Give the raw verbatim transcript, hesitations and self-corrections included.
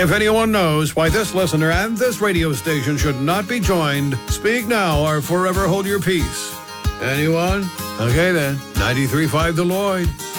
If anyone knows why this listener and this radio station should not be joined, speak now or forever hold your peace. Anyone? Okay then, ninety-three point five The Lloyd.